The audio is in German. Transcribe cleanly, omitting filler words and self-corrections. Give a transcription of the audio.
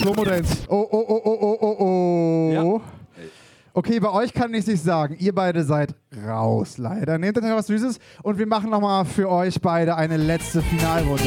Slow-Mo Dance. Oh. Ja. Okay, bei euch kann ich nicht sagen. Ihr beide seid raus, leider. Nehmt euch was Süßes und wir machen nochmal für euch beide eine letzte Finalrunde.